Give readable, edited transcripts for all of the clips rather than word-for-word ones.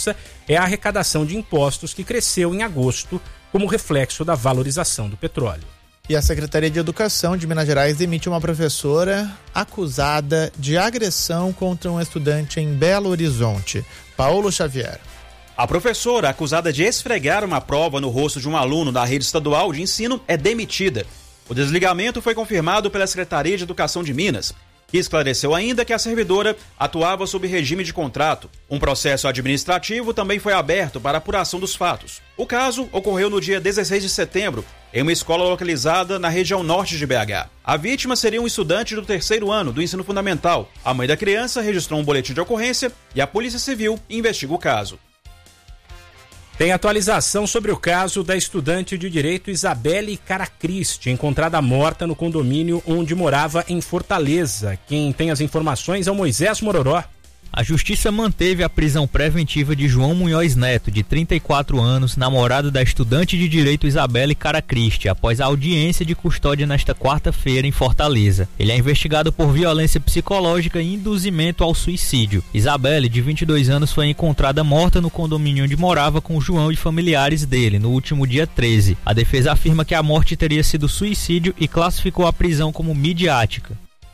Justiça é a arrecadação de impostos, que cresceu em agosto como reflexo da valorização do petróleo. E a Secretaria de Educação de Minas Gerais demite uma professora acusada de agressão contra um estudante em Belo Horizonte. Paulo Xavier. A professora, acusada de esfregar uma prova no rosto de um aluno da rede estadual de ensino, é demitida. O desligamento foi confirmado pela Secretaria de Educação de Minas, que esclareceu ainda que a servidora atuava sob regime de contrato. Um processo administrativo também foi aberto para apuração dos fatos. O caso ocorreu no dia 16 de setembro, em uma escola localizada na região norte de BH. A vítima seria um estudante do 3º ano do ensino fundamental. A mãe da criança registrou um boletim de ocorrência e a Polícia Civil investiga o caso. Tem atualização sobre o caso da estudante de Direito Isabelle Caracristi, encontrada morta no condomínio onde morava em Fortaleza. Quem tem as informações é o Moisés Mororó. A Justiça manteve a prisão preventiva de João Munhoz Neto, de 34 anos, namorado da estudante de Direito Isabelle Caracristi, após a audiência de custódia nesta quarta-feira em Fortaleza. Ele é investigado por violência psicológica e induzimento ao suicídio. Isabelle, de 22 anos, foi encontrada morta no condomínio onde morava com João e familiares dele, no último dia 13. A defesa afirma que a morte teria sido suicídio e classificou a prisão como midiática.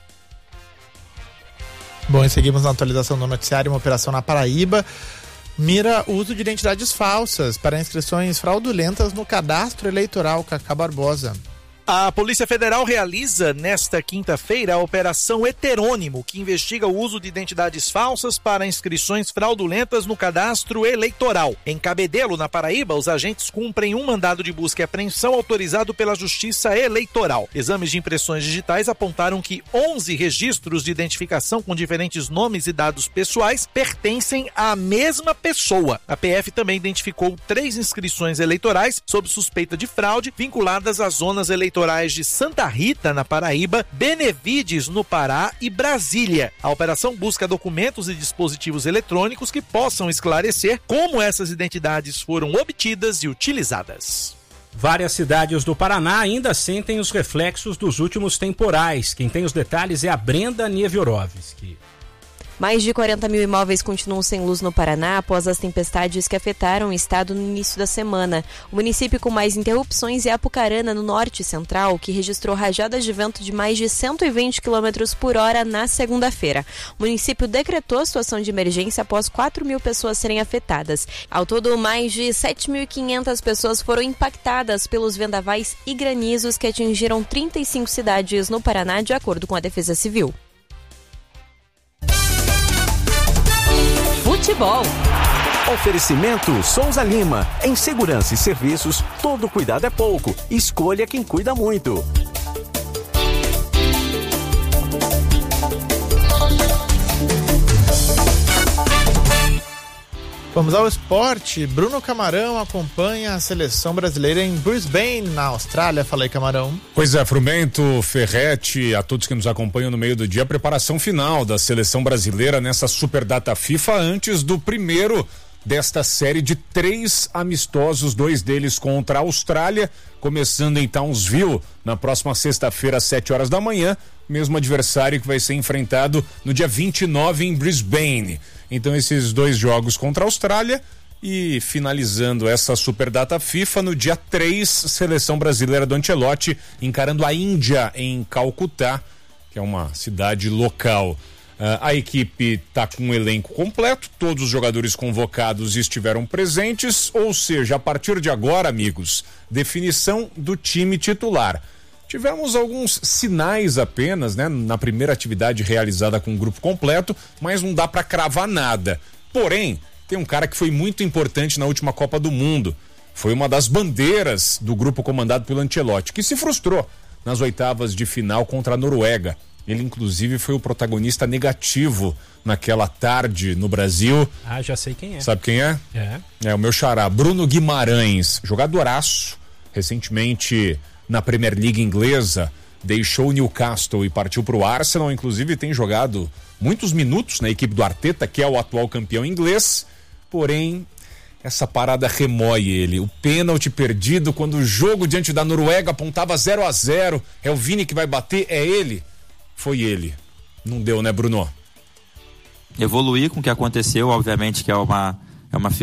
Bom, e seguimos na atualização do noticiário. Uma operação na Paraíba mira o uso de identidades falsas para inscrições fraudulentas no cadastro eleitoral. Cacá Barbosa. A Polícia Federal realiza nesta quinta-feira a Operação Heterônimo, que investiga o uso de identidades falsas para inscrições fraudulentas no cadastro eleitoral. Em Cabedelo, na Paraíba, os agentes cumprem um mandado de busca e apreensão autorizado pela Justiça Eleitoral. Exames de impressões digitais apontaram que 11 registros de identificação com diferentes nomes e dados pessoais pertencem à mesma pessoa. A PF também identificou 3 inscrições eleitorais sob suspeita de fraude vinculadas às zonas eleitorais de Santa Rita, na Paraíba, Benevides, no Pará e Brasília. A operação busca documentos e dispositivos eletrônicos que possam esclarecer como essas identidades foram obtidas e utilizadas. Várias cidades do Paraná ainda sentem os reflexos dos últimos temporais. Quem tem os detalhes é a Brenda Nieviorovski. Mais de 40 mil imóveis continuam sem luz no Paraná após as tempestades que afetaram o estado no início da semana. O município com mais interrupções é Apucarana, no norte central, que registrou rajadas de vento de mais de 120 km por hora na segunda-feira. O município decretou a situação de emergência após 4 mil pessoas serem afetadas. Ao todo, mais de 7.500 pessoas foram impactadas pelos vendavais e granizos que atingiram 35 cidades no Paraná, de acordo com a Defesa Civil. Futebol. Oferecimento Souza Lima. Em segurança e serviços, todo cuidado é pouco. Escolha quem cuida muito. Vamos ao esporte. Bruno Camarão acompanha a seleção brasileira em Brisbane, na Austrália. Fala aí, Camarão. Pois é, Frumento, Ferretti, a todos que nos acompanham no meio do dia, a preparação final da seleção brasileira nessa Superdata FIFA antes do primeiro desta série de 3 amistosos, 2 deles contra a Austrália, começando em Townsville na próxima sexta-feira às 7 horas da manhã, mesmo adversário que vai ser enfrentado no dia 29 em Brisbane. Então esses 2 jogos contra a Austrália e finalizando essa Superdata FIFA no dia 3, seleção brasileira do Ancelotti encarando a Índia em Calcutá, que é uma cidade local. A equipe está com um elenco completo, todos os jogadores convocados estiveram presentes, ou seja, a partir de agora, amigos, definição do time titular. Tivemos alguns sinais apenas, né, na primeira atividade realizada com o grupo completo, mas não dá para cravar nada. Porém, tem um cara que foi muito importante na última Copa do Mundo. Foi uma das bandeiras do grupo comandado pelo Ancelotti, que se frustrou nas oitavas de final contra a Noruega. Ele, inclusive, foi o protagonista negativo naquela tarde no Brasil. Ah, já sei quem é. Sabe quem é? É o meu xará, Bruno Guimarães, jogadoraço, recentemente na Premier League inglesa, deixou o Newcastle e partiu para o Arsenal, inclusive tem jogado muitos minutos na equipe do Arteta, que é o atual campeão inglês, porém essa parada remói ele, o pênalti perdido quando o jogo diante da Noruega apontava 0-0, é o Vini que vai bater, é ele? Foi ele, não deu, né, Bruno? Evoluir com o que aconteceu, obviamente que é uma